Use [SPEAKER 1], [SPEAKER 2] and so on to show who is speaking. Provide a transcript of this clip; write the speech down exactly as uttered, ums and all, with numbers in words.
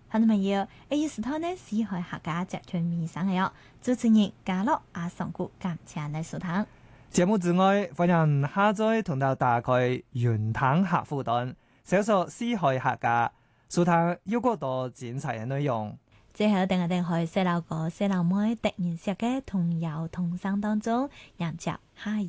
[SPEAKER 1] 好朋友，一於是他呢，是海客家集團面上嘅哦。主持人嘉樂阿上古感謝你收聽。
[SPEAKER 2] 節目之外，歡迎下載同到打開雲談客戶端，搜索四海客家，收聽有更多精彩嘅內容。
[SPEAKER 1] 最後，等我哋去細路哥、細路妹突然寫嘅童謠童聲當中，迎接下一